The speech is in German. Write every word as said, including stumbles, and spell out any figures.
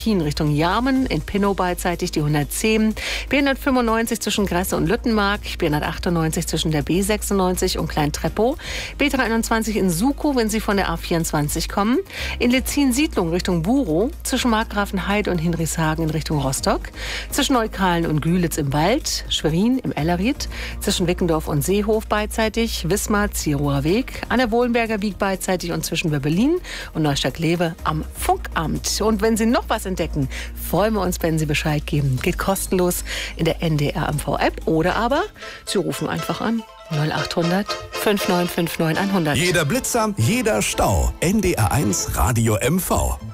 Richtung Jarmen, in Pinnow beidseitig die hundertzehn, B hundertfünfundneunzig zwischen Gresse und Lüttenmark, B hundertachtundneunzig zwischen der B sechsundneunzig und Klein-Treppow, B dreiundzwanzig in Sukow, wenn Sie von der A vierundzwanzig kommen, in Letzin-Siedlung Richtung Burow, zwischen Markgrafenheide und Hinrichshagen in Richtung Rostock, zwischen Neukalen und Gülitz im Wald, Schwerin im Ellerried, zwischen Wickendorf und Seehof beidseitig, Wismar, Zierower Weg, an der Wohlenberger Wiek beidseitig und zwischen Berlin und Neustadt-Lewe am Funkamt. Und wenn Sie noch was entdecken, freuen wir uns, wenn Sie Bescheid geben. Geht kostenlos in der N D R M V-App oder aber Sie rufen einfach an null achthundert fünfundneunzig neunundfünfzig neunhundert. Jeder Blitzer, jeder Stau. N D R eins Radio M V.